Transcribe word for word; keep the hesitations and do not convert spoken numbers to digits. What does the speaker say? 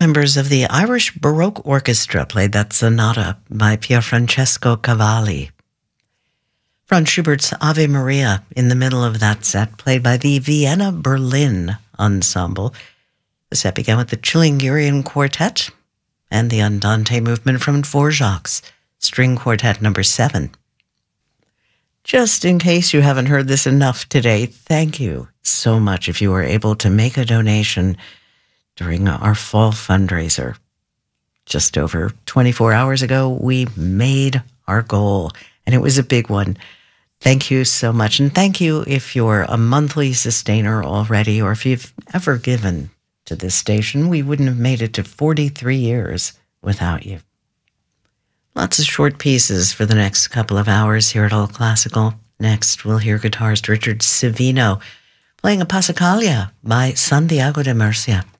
members of the Irish Baroque Orchestra played that sonata by Pierfrancesco Cavalli. Franz Schubert's Ave Maria in the middle of that set, played by the Vienna Berlin Ensemble. The set began with the Chilingirian Quartet and the Andante movement from Dvorak's String Quartet number seven. Just in case you haven't heard this enough today, thank you so much if you were able to make a donation during our fall fundraiser. Just over twenty-four hours ago, we made our goal, and it was a big one. Thank you so much, and thank you if you're a monthly sustainer already, or if you've ever given to this station. We wouldn't have made it to forty-three years without you. Lots of short pieces for the next couple of hours here at All Classical. Next, we'll hear guitarist Richard Savino playing a Passacaglia by Santiago de Murcia.